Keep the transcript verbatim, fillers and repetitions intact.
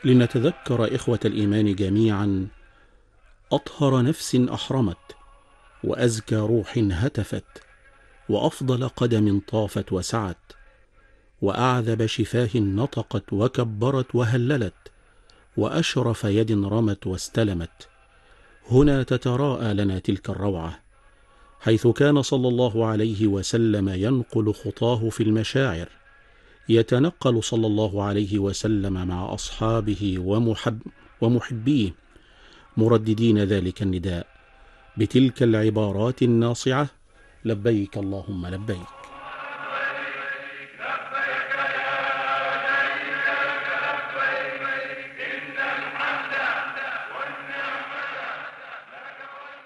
لنتذكر إخوة الإيمان جميعا أطهر نفس أحرمت، وأزكى روح هتفت، وأفضل قدم طافت وسعت، وأعذب شفاه نطقت وكبرت وهللت، وأشرف يد رمت واستلمت. هنا تتراءى لنا تلك الروعة، حيث كان صلى الله عليه وسلم ينقل خطاه في المشاعر، يتنقل صلى الله عليه وسلم مع أصحابه ومحب ومحبيه مرددين ذلك النداء بتلك العبارات الناصعة: لبيك اللهم لبيك.